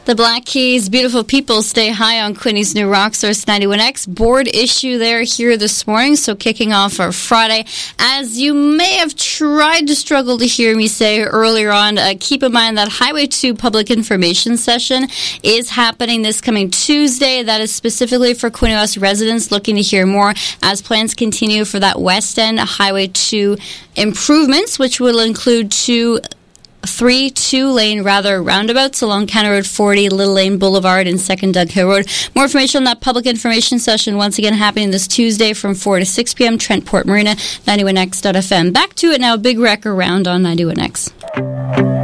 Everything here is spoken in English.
The Black Keys, beautiful people, stay high on Quinny's new Rock Source 91X. Board issue there here this morning, so kicking off our Friday. As you may have tried to struggle to hear me say earlier on, keep in mind that Highway 2 public information session is happening this coming Tuesday. That is specifically for Quinte West residents looking to hear more as plans continue for that West End Highway 2 improvements, which will include two-lane roundabouts along County Road 40, Little Lane Boulevard, and 2nd Doug Hill Road. More information on that public information session once again happening this Tuesday from 4 to 6 p.m. Trent Port Marina, 91X.fm. Back to it now, Big Wreck Around on 91X.